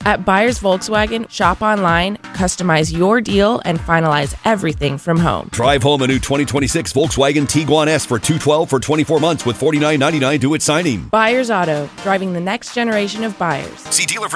At Buyers Volkswagen, shop online, customize your deal, and finalize everything from home. Drive home a new 2026 Volkswagen Tiguan S for $212 for 24 months with $49.99 due at signing. Buyers Auto, driving the next generation of buyers. See dealer for